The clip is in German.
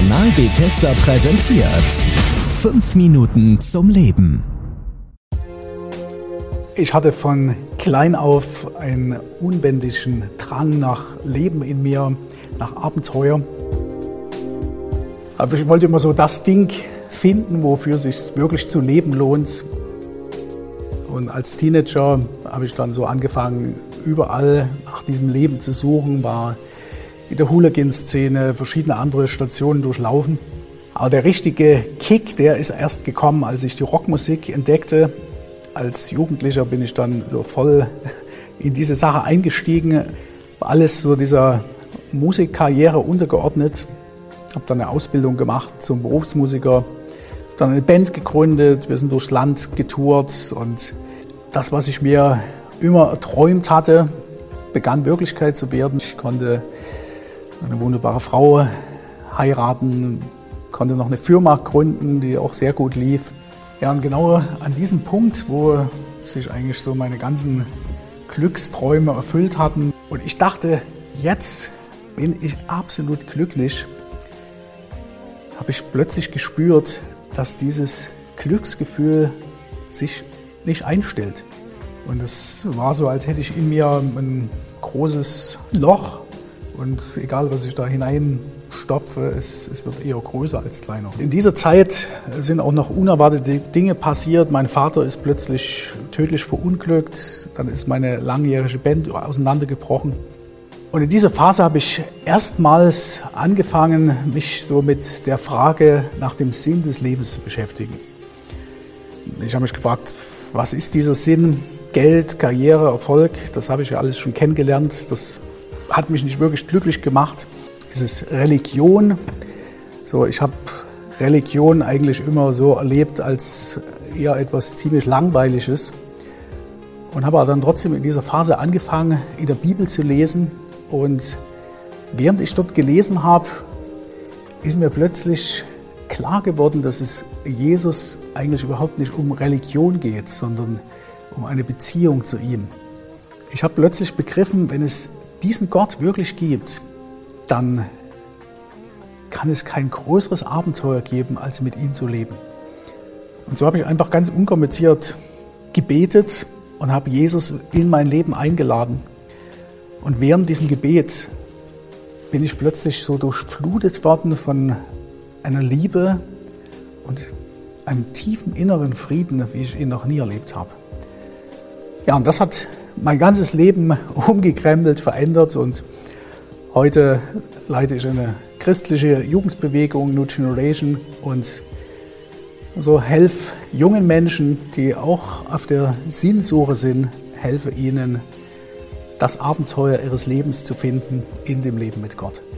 Kanal Bethesda präsentiert 5 Minuten zum Leben. Ich hatte von klein auf einen unbändigen Drang nach Leben in mir, nach Abenteuer. Aber ich wollte immer so das Ding finden, wofür es sich wirklich zu leben lohnt. Und als Teenager habe ich dann so angefangen, überall nach diesem Leben zu suchen, war in der Hooligan-Szene verschiedene andere Stationen durchlaufen. Aber der richtige Kick, der ist erst gekommen, als ich die Rockmusik entdeckte. Als Jugendlicher bin ich dann so voll in diese Sache eingestiegen, alles so dieser Musikkarriere untergeordnet. Habe dann eine Ausbildung gemacht zum Berufsmusiker, dann eine Band gegründet, wir sind durchs Land getourt und das, was ich mir immer erträumt hatte, begann Wirklichkeit zu werden. Ich konnte eine wunderbare Frau heiraten, konnte noch eine Firma gründen, die auch sehr gut lief. Ja, und genau an diesem Punkt, wo sich eigentlich so meine ganzen Glücksträume erfüllt hatten und ich dachte, jetzt bin ich absolut glücklich, habe ich plötzlich gespürt, dass dieses Glücksgefühl sich nicht einstellt. Und es war so, als hätte ich in mir ein großes Loch und egal, was ich da hineinstopfe, es wird eher größer als kleiner. In dieser Zeit sind auch noch unerwartete Dinge passiert. Mein Vater ist plötzlich tödlich verunglückt, dann ist meine langjährige Band auseinandergebrochen. Und in dieser Phase habe ich erstmals angefangen, mich so mit der Frage nach dem Sinn des Lebens zu beschäftigen. Ich habe mich gefragt, was ist dieser Sinn? Geld, Karriere, Erfolg, das habe ich ja alles schon kennengelernt. Das hat mich nicht wirklich glücklich gemacht. Es ist Religion. So, ich habe Religion eigentlich immer so erlebt als eher etwas ziemlich Langweiliges. Und habe aber dann trotzdem in dieser Phase angefangen, in der Bibel zu lesen. Und während ich dort gelesen habe, ist mir plötzlich klar geworden, dass es Jesus eigentlich überhaupt nicht um Religion geht, sondern um eine Beziehung zu ihm. Ich habe plötzlich begriffen, wenn es diesen Gott wirklich gibt, dann kann es kein größeres Abenteuer geben, als mit ihm zu leben. Und so habe ich einfach ganz unkompliziert gebetet und habe Jesus in mein Leben eingeladen. Und während diesem Gebet bin ich plötzlich so durchflutet worden von einer Liebe und einem tiefen inneren Frieden, wie ich ihn noch nie erlebt habe. Ja, und das hat mein ganzes Leben umgekrempelt, verändert und heute leite ich eine christliche Jugendbewegung, New Generation, und so helfe jungen Menschen, die auch auf der Sinnsuche sind, helfe ihnen, das Abenteuer ihres Lebens zu finden in dem Leben mit Gott.